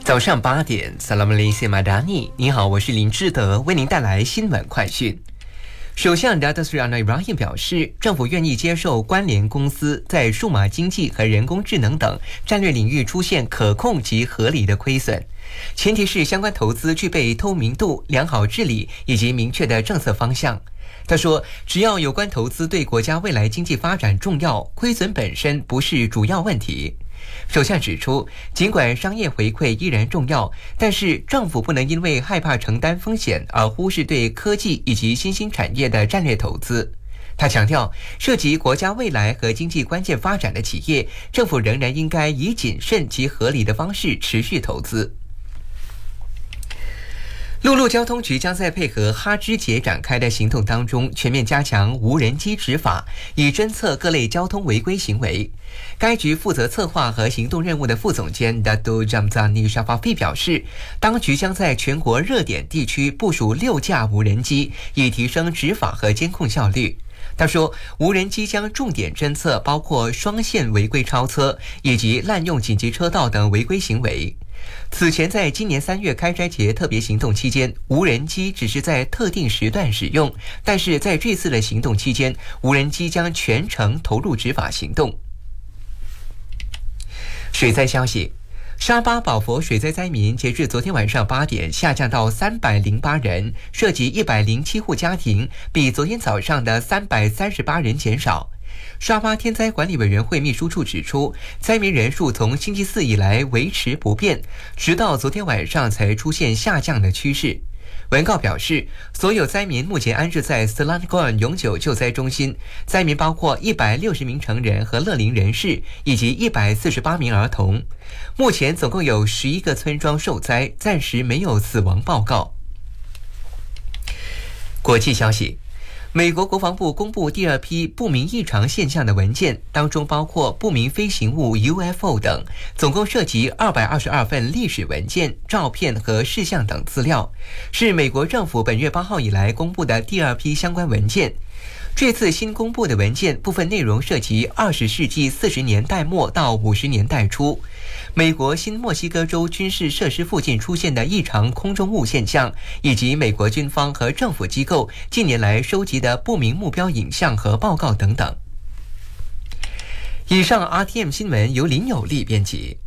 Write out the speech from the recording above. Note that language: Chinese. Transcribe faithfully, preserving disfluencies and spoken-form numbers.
早上八点 Salam Malaysia Madani， 你好，我是林志德，为您带来新闻快讯。首相 Datuk Seri Anwar Ibrahim 表示，政府愿意接受关联公司在数码经济和人工智能等战略领域出现可控及合理的亏损，前提是相关投资具备透明度、良好治理以及明确的政策方向。他说，只要有关投资对国家未来经济发展重要，亏损本身不是主要问题。首相指出，尽管商业回馈依然重要，但是政府不能因为害怕承担风险而忽视对科技以及新兴产业的战略投资。他强调，涉及国家未来和经济关键发展的企业，政府仍然应该以谨慎及合理的方式持续投资。陆路交通局将在配合哈芝节展开的行动当中，全面加强无人机执法，以侦测各类交通违规行为。该局负责策划和行动任务的副总监 Dato' Jamzani Shafafi 表示，当局将在全国热点地区部署六架无人机，以提升执法和监控效率。他说，无人机将重点侦测包括双线违规超车以及滥用紧急车道等违规行为。此前在今年三月开斋节特别行动期间，无人机只是在特定时段使用，但是在这次的行动期间，无人机将全程投入执法行动。水灾消息，沙巴宝佛水灾灾民截至昨天晚上八点下降到三百零八人，涉及一百零七户家庭，比昨天早上的三百三十八人减少。沙巴天灾管理委员会秘书处指出，灾民人数从星期四以来维持不变，直到昨天晚上才出现下降的趋势。文告表示，所有灾民目前安置在 Selangor 永久救灾中心，灾民包括一百六十名成人和乐龄人士，以及一百四十八名儿童。目前总共有十一个村庄受灾，暂时没有死亡报告。国际消息，美国国防部公布第二批不明异常现象的文件，当中包括不明飞行物 U F O 等，总共涉及二百二十二份历史文件、照片和事项等资料，是美国政府本月八号以来公布的第二批相关文件。这次新公布的文件部分内容涉及二十世纪四十年代末到五十年代初，美国新墨西哥州军事设施附近出现的异常空中物现象，以及美国军方和政府机构近年来收集的不明目标影像和报告等等。以上 R T M 新闻由林有利编辑。